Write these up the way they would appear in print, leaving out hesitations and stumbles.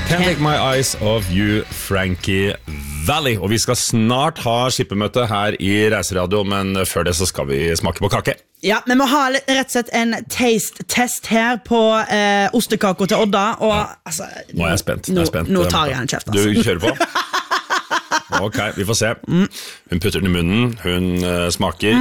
Can't take my eyes off you, Frankie Valli. Og vi skal snart ha skippemøte her i Reiseradio, men før det så skal vi smake på kake. Ja, men vi må ha rett og slett en taste-test her på ostekako til Odda. Og, altså, nå er jeg spent. Nå tar jeg en kjeft. Altså. Du kjører på. Ok, vi får se. Hun putter den i munnen, hun smaker.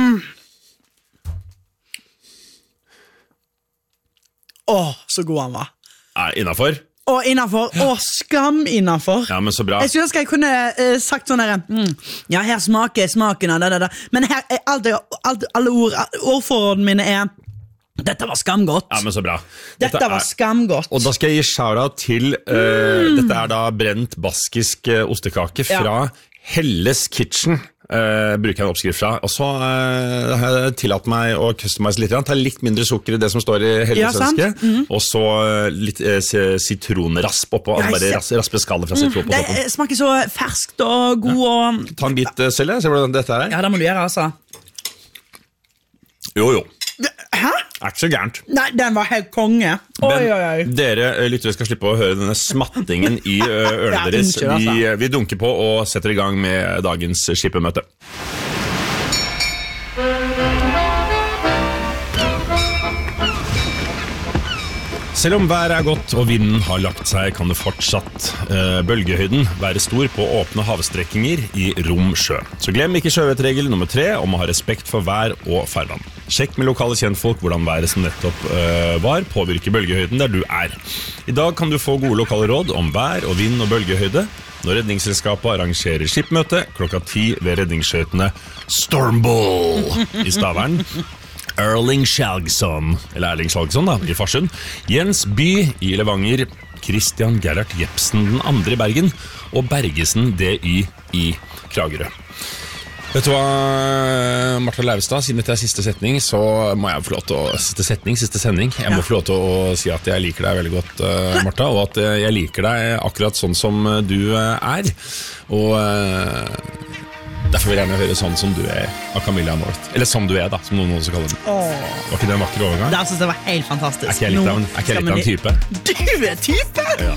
Så god han var. Innenfor? Og innenfor, skam innenfor. Ja, men så bra. Jeg synes jeg kunne sagt sånn her, ja, her smaker smaken av det. Men her er alle ordforrådene mine dette var skamgodt. Ja, men så bra. Dette var skamgodt. Og da skal jeg gi shout-out til, dette er da brent baskisk ostekake fra Helles Kitchen. Bruker jeg en oppskrift fra. Og så har jeg tillatt meg å customize litt. Ta litt mindre sukker i det som står i Hellesønske. Og så litt sitronrasp oppå. Bare raspe skallet fra sitron på toppen. Det smaker så ferskt og god og... Ta en bit, Selje. Se hvordan dette er. Ja, det må du gjøre, altså. Jo. Hæ? Ikke så gærent. Nei, den var helt konge. Men dere lyttere skal slippe å høre denne smattingen i ørene deres. Vi dunker på og setter i gang med dagens skippemøte. Selv om været er godt og vinden har lagt seg, kan det fortsatt bølgehøyden være stor på åpne havstrekkinger i rom sjø. Så glem ikke sjøvettregel nummer 3 om å ha respekt for vær og farvann. Sjekk med lokale kjentfolk hvordan været som nettopp var påvirker bølgehøyden der du er. I dag kan du få gode lokale råd om vær og vind og bølgehøyde når Redningsselskapet arrangerer skippmøte klokka 10 ved redningsskøytene Stormbull i Stavern. Erling Skjalgsson da, i Farsund, Jens By i Levanger, Christian Gerhard Jepsen den andre i Bergen og Bergesen DY i Kragerø. Vet du hva, Martha Lauvstad, siden dette er siste setning, så må jeg få lov til å... Siste sending. Jeg må få lov til å si at jeg liker deg veldig godt, Martha, og at jeg liker deg akkurat sånn som du er. Og... derfor vil jeg gjerne høre sånn som du er av Camilla North. Eller som du er da, som noen også kaller den. Var ikke det en vakker overgang? Det synes jeg var helt fantastisk. Er ikke jeg litt av en type? Du er type? Ja.